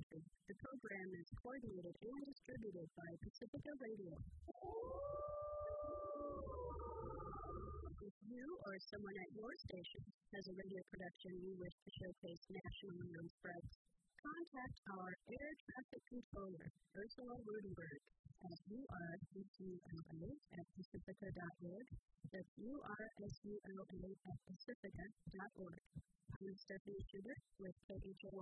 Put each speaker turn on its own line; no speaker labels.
country. The program is coordinated and distributed by Pacifica Radio. If you or someone at your station has a radio production you wish to showcase nationally on Spreads, contact our air traffic controller, Ursula Rudenberg, at ursula@pacifica.org. That's ursula@pacifica.org. I'm Stephanie Schubert with KHOY